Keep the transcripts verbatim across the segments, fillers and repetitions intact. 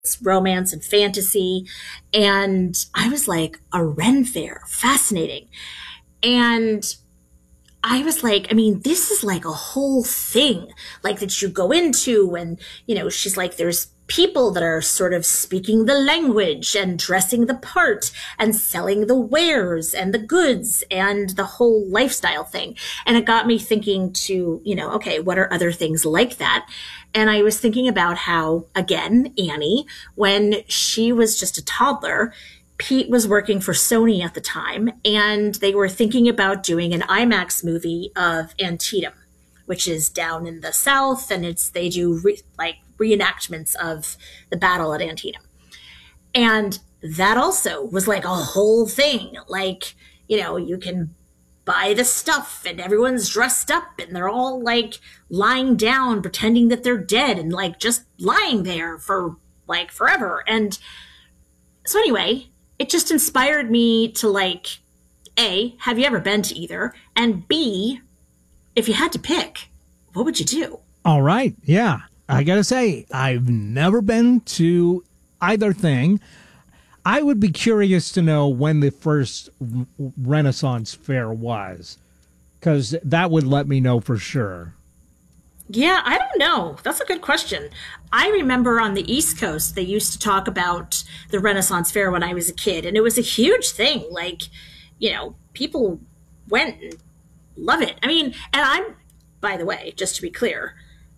romance and fantasy. And I was like, a Ren Fair, fascinating. And I was like, I mean, this is like a whole thing, like that you go into, and, you know, she's like, there's people that are sort of speaking the language and dressing the part and selling the wares and the goods and the whole lifestyle thing. And it got me thinking to, you know, okay, what are other things like that? And I was thinking about how, again, Annie, when she was just a toddler, Pete was working for Sony at the time, and they were thinking about doing an IMAX movie of Antietam, which is down in the South, and it's they do re, like reenactments of the battle at Antietam. And that also was like a whole thing. Like, you know, you can buy the stuff and everyone's dressed up and they're all like lying down, pretending that they're dead and like just lying there for like forever. And so anyway, it just inspired me to like, A, have you ever been to either? And B, if you had to pick, what would you do? All right. Yeah. I got to say, I've never been to either thing. I would be curious to know when the first Renaissance Fair was, because that would let me know for sure. Yeah, I don't know. That's a good question. I remember on the East Coast, they used to talk about the Renaissance Fair when I was a kid, and it was a huge thing. Like, you know, people went and love it. I mean, and I'm, by the way, just to be clear,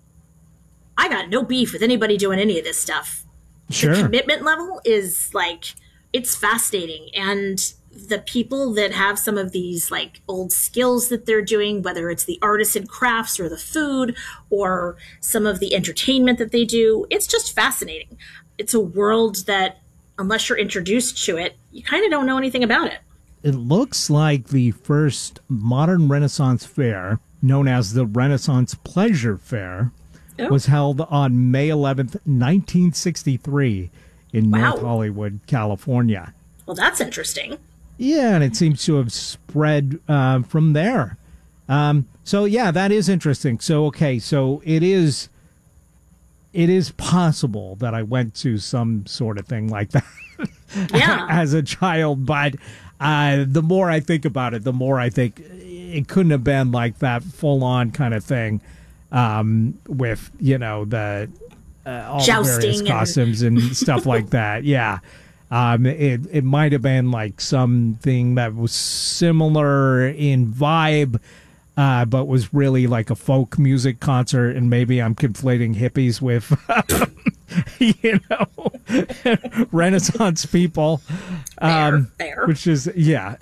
I got no beef with anybody doing any of this stuff. Sure. The commitment level is like, it's fascinating. And the people that have some of these like old skills that they're doing, whether it's the artisan crafts or the food or some of the entertainment that they do, it's just fascinating. It's a world that, unless you're introduced to it, you kind of don't know anything about it. It looks like the first modern Renaissance Fair, known as the Renaissance Pleasure Fair, oh. was held on May eleventh, nineteen sixty-three in wow. North Hollywood, California. Well, that's interesting. Yeah, and it seems to have spread uh, from there. Um, so, yeah, that is interesting. So, okay, so it is it is possible that I went to some sort of thing like that yeah. as a child, but uh, the more I think about it, the more I think it couldn't have been like that full-on kind of thing um, with, you know, the uh, all the various costumes and, and stuff like that. Yeah. Um, it it might have been like something that was similar in vibe, uh, but was really like a folk music concert, and maybe I'm conflating hippies with, you know, Renaissance people. Um, fair, fair. Which is, yeah,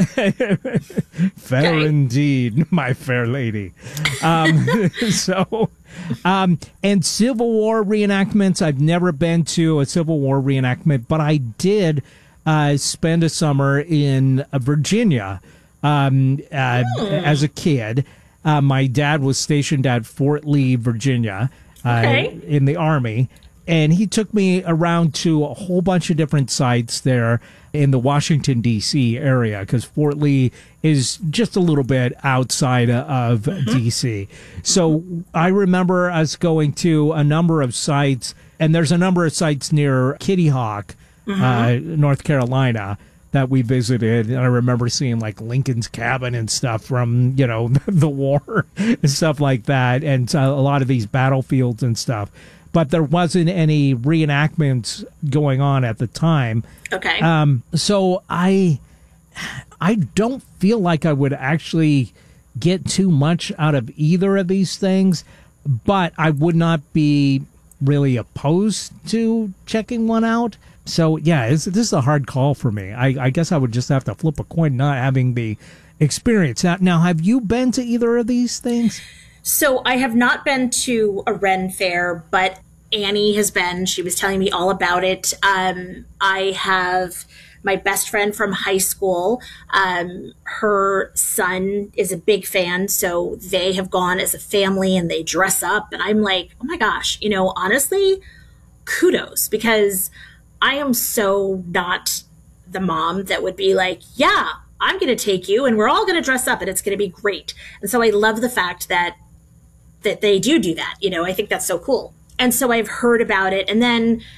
fair okay. indeed, my fair lady. Um, so... Um, and Civil War reenactments, I've never been to a Civil War reenactment, but I did uh, spend a summer in uh, Virginia um, uh, mm. as a kid. Uh, my dad was stationed at Fort Lee, Virginia, uh, okay. in the Army, and he took me around to a whole bunch of different sites there in the Washington, D C area, because Fort Lee is just a little bit outside of mm-hmm. D C. So I remember us going to a number of sites, and there's a number of sites near Kitty Hawk, mm-hmm. uh, North Carolina, that we visited. And I remember seeing like Lincoln's Cabin and stuff from, you know, the war and stuff like that, and a lot of these battlefields and stuff. But there wasn't any reenactments going on at the time. Okay. Um, so I, I don't feel like I would actually get too much out of either of these things, but I would not be really opposed to checking one out. So yeah, it's, this is a hard call for me. I, I guess I would just have to flip a coin, not having the experience. Now, now, have you been to either of these things? So I have not been to a Ren Fair, but Annie has been. She was telling me all about it. Um, I have my best friend from high school. Um, her son is a big fan, so they have gone as a family and they dress up. And I'm like, oh my gosh, you know, honestly, kudos, because I am so not the mom that would be like, yeah, I'm going to take you and we're all going to dress up and it's going to be great. And so I love the fact that that they do do that. You know, I think that's so cool. And so I've heard about it. And then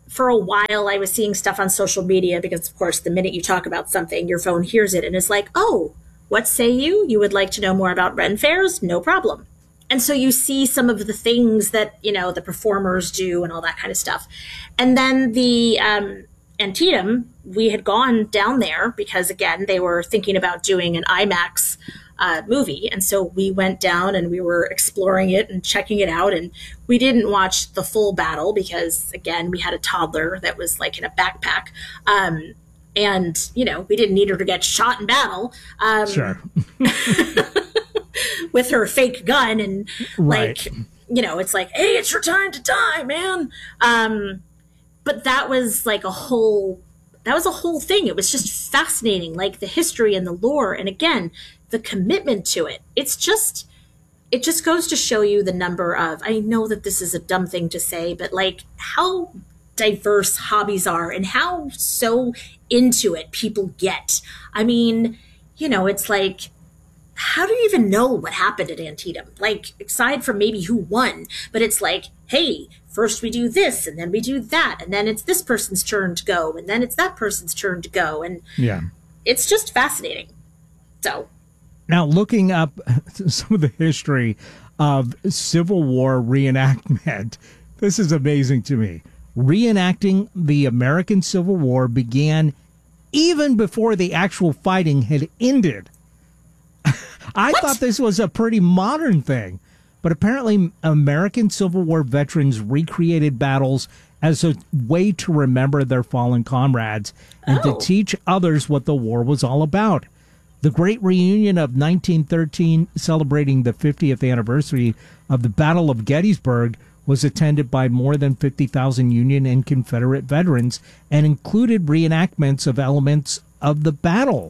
for a while I was seeing stuff on social media because, of course, the minute you talk about something, your phone hears it and is like, oh, what say you? You would like to know more about Ren fairs? No problem. And so you see some of the things that, you know, the performers do and all that kind of stuff. And then the um, Antietam, we had gone down there because, again, they were thinking about doing an IMAX uh, movie. And so we went down and we were exploring it and checking it out. And we didn't watch the full battle because, again, we had a toddler that was like in a backpack. Um, and, you know, we didn't need her to get shot in battle. Um, Sure. with her fake gun and Right. like, you know, it's like, hey, it's your time to die, man. Um, but that was like a whole, that was a whole thing. It was just fascinating, like the history and the lore. And again, the commitment to it. It's just, it just goes to show you the number of, I know that this is a dumb thing to say, but like how diverse hobbies are and how so into it people get. I mean, you know, it's like, how do you even know what happened at Antietam? Like, aside from maybe who won, but it's like, hey, first we do this, and then we do that, and then it's this person's turn to go, and then it's that person's turn to go, and Yeah. it's just fascinating. So, Now, looking up some of the history of Civil War reenactment, this is amazing to me. Reenacting the American Civil War began even before the actual fighting had ended. I What? thought this was a pretty modern thing, but apparently American Civil War veterans recreated battles as a way to remember their fallen comrades and Oh. to teach others what the war was all about. The Great Reunion of nineteen thirteen, celebrating the fiftieth anniversary of the Battle of Gettysburg, was attended by more than fifty thousand Union and Confederate veterans and included reenactments of elements of the battle.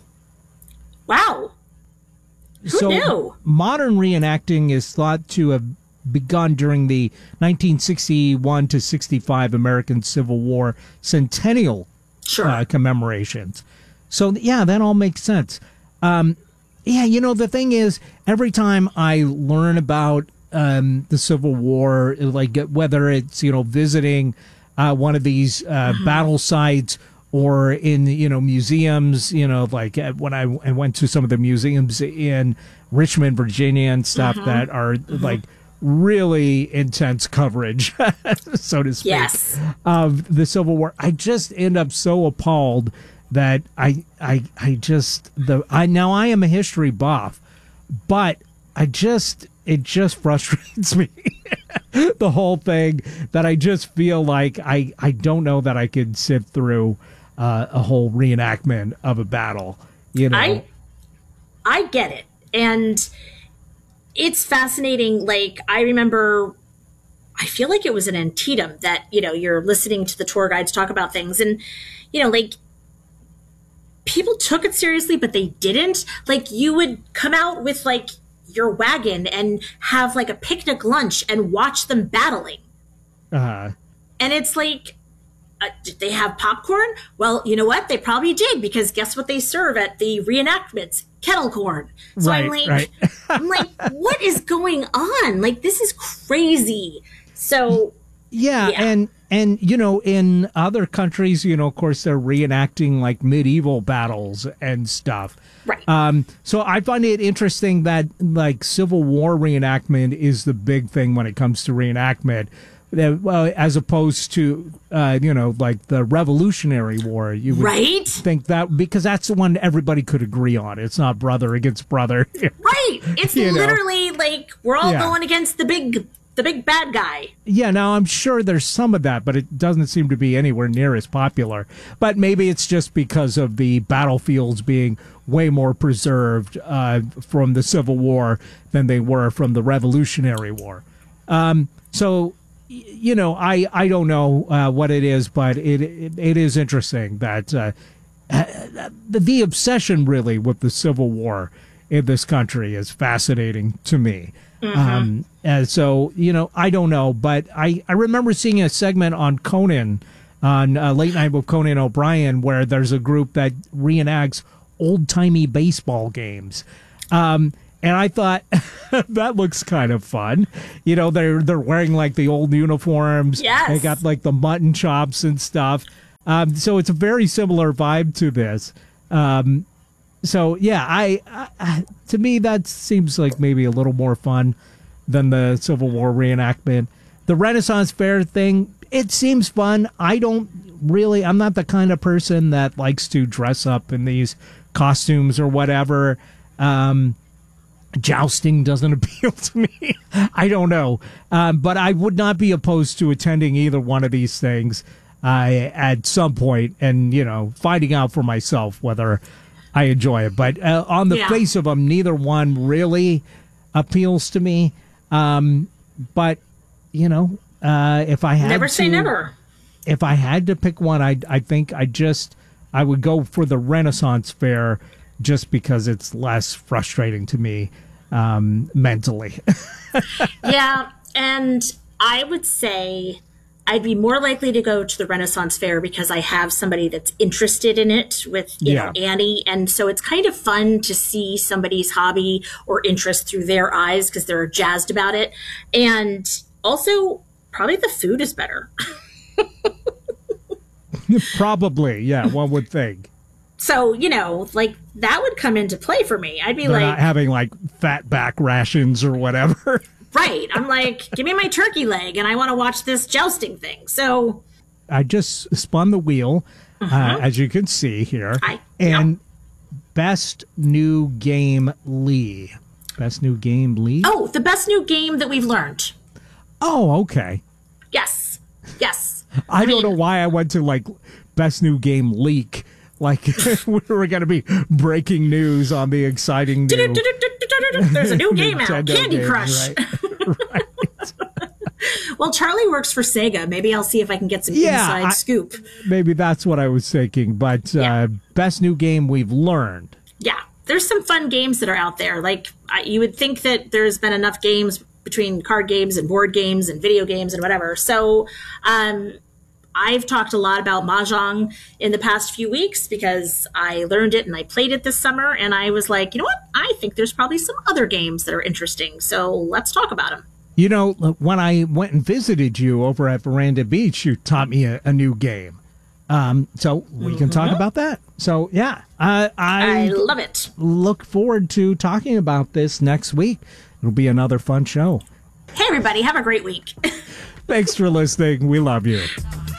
wow. Who so knew? modern reenacting is thought to have begun during the nineteen sixty-one to sixty-five American Civil War centennial Sure. uh, commemorations. So yeah, that all makes sense. Um, yeah, you know, the thing is, every time I learn about um, the Civil War, like whether it's, you know, visiting uh, one of these uh, battle sites or in, you know, museums, you know, like uh, when I, I went to some of the museums in Richmond, Virginia and stuff that are like really intense coverage, so to speak, Yes. of the Civil War. I just end up so appalled that I, I, I just, the, I, now I am a history buff, but I just, it just frustrates me, the whole thing, that I just feel like I, I don't know that I could sit through uh, a whole reenactment of a battle, you know. I I get it. And it's fascinating. Like, I remember, I feel like it was an Antietam that, you know, you're listening to the tour guides talk about things and, you know, like, people took it seriously, but they didn't. Like, you would come out with, like, your wagon and have, like, a picnic lunch and watch them battling. Uh, And it's like, uh, did they have popcorn? Well, you know what? They probably did, because guess what they serve at the reenactments? Kettle corn. So I'm Right, like, right. I'm like, what is going on? Like, this is crazy. So yeah, Yeah. and and you know, in other countries, you know, of course, they're reenacting like medieval battles and stuff. right. Um, so I find it interesting that like Civil War reenactment is the big thing when it comes to reenactment. That, well, as opposed to uh, you know, like the Revolutionary War, you would Right? think that, because that's the one everybody could agree on. It's not brother against brother. Right. It's You know. literally like we're all Yeah. going against the big the big bad guy. Yeah, now I'm sure there's some of that, but it doesn't seem to be anywhere near as popular. But maybe it's just because of the battlefields being way more preserved uh, from the Civil War than they were from the Revolutionary War. Um, so, y- you know, I, I don't know uh, what it is, but it it, it is interesting that uh, the, the obsession really with the Civil War in this country is fascinating to me. Um, and so, you know, I don't know, but I, I remember seeing a segment on Conan, on uh, Late Night with Conan O'Brien, where there's a group that reenacts old timey baseball games. Um, And I thought, that looks kind of fun. You know, they're they're wearing like the old uniforms. Yes. They got like the mutton chops and stuff. Um, so it's a very similar vibe to this. Um, so yeah, I, I to me that seems like maybe a little more fun than the Civil War reenactment. The Renaissance Fair thing, it seems fun. I don't really, I'm not the kind of person that likes to dress up in these costumes or whatever. Um, jousting doesn't appeal to me. I don't know. Um, but I would not be opposed to attending either one of these things uh, at some point and, you know, finding out for myself whether I enjoy it. But uh, on the Yeah. face of them, neither one really appeals to me. Um, but, you know, uh, if I had Never to, say never. if I had to pick one, I I think I just I would go for the Renaissance Fair just because it's less frustrating to me um, mentally. Yeah, and I would say I'd be more likely to go to the Renaissance Fair because I have somebody that's interested in it with, you Yeah. know, Annie. And so it's kind of fun to see somebody's hobby or interest through their eyes because they're jazzed about it. And also, probably the food is better. Probably, yeah, one would think. So, you know, like that would come into play for me. I'd be They're like, not having like fat back rations or whatever. right. I'm like, give me my turkey leg and I want to watch this jousting thing. So I just spun the wheel, uh, as you can see here. I- and best new game Lee. Best new game Lee? oh, the best new game that we've learned. Oh, okay. Yes. Yes. I, don't mean- know why I went to like best new game leak. Like we were going to be breaking news on the exciting new There's a new game out, Nintendo Candy game, Crush. right? Right. Well, Charlie works for Sega. Maybe I'll see if I can get some Yeah, inside I- scoop. Maybe that's what I was thinking. But Yeah. uh, best new game we've learned. Yeah, there's some fun games that are out there. Like I, you would think that there's been enough games between card games and board games and video games and whatever. So um, I've talked a lot about Mahjong in the past few weeks because I learned it and I played it this summer. And I was like, you know what? I think there's probably some other games that are interesting. So let's talk about them. You know, when I went and visited you over at Veranda Beach, you taught me a, a new game. Um, so we can talk about that. So, yeah, uh, I, I love it. look forward to talking about this next week. It'll be another fun show. Hey, everybody, have a great week. Thanks for listening. We love you.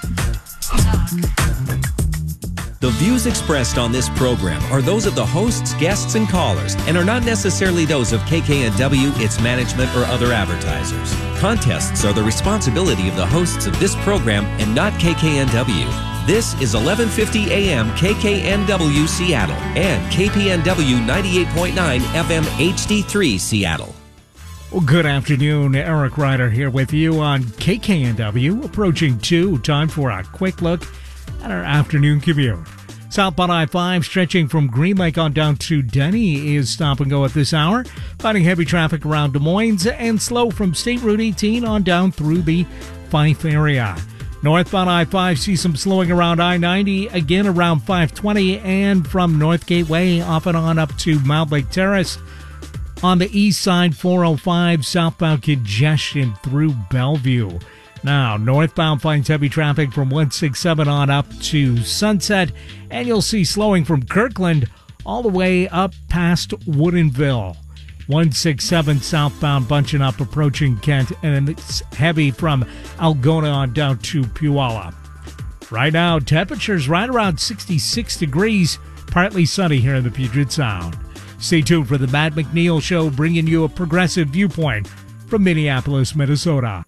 The views expressed on this program are those of the hosts, guests, and callers, and are not necessarily those of K K N W, its management, or other advertisers. Contests are the responsibility of the hosts of this program and not K K N W. This is eleven fifty A M K K N W Seattle and K P N W ninety-eight point nine F M H D three Seattle. Well, good afternoon. Eric Ryder here with you on K K N W, approaching two. Time for a quick look at our afternoon commute. Southbound I five stretching from Green Lake on down to Denny is stop and go at this hour. Finding heavy traffic around Des Moines and slow from State Route eighteen on down through the Fife area. Northbound I five see some slowing around I ninety, again around five twenty, and from North Gateway off and on up to Mount Lake Terrace. On the east side, four oh five, southbound congestion through Bellevue. Now, northbound finds heavy traffic from one sixty-seven on up to Sunset, and you'll see slowing from Kirkland all the way up past Woodinville. one sixty-seven southbound bunching up approaching Kent, and it's heavy from Algona on down to Puyallup. Right now, temperatures right around sixty-six degrees, partly sunny here in the Puget Sound. Stay tuned for the Matt McNeil Show, bringing you a progressive viewpoint from Minneapolis, Minnesota.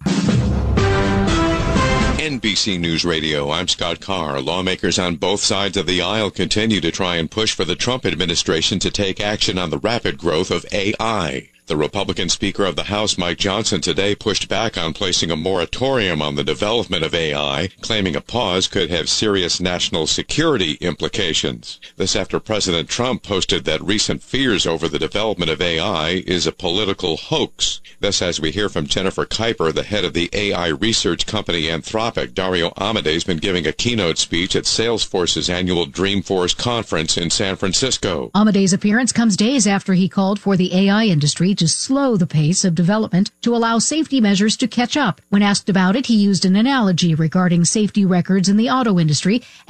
N B C News Radio, I'm Scott Carr. Lawmakers on both sides of the aisle continue to try and push for the Trump administration to take action on the rapid growth of A I. The Republican Speaker of the House, Mike Johnson, today pushed back on placing a moratorium on the development of A I, claiming a pause could have serious national security implications. This after President Trump posted that recent fears over the development of A I is a political hoax. This as we hear from Jennifer Kuiper, the head of the A I research company Anthropic. Dario Amodei has been giving a keynote speech at Salesforce's annual Dreamforce conference in San Francisco. Amodei's appearance comes days after he called for the A I industry to slow the pace of development to allow safety measures to catch up. When asked about it, he used an analogy regarding safety records in the auto industry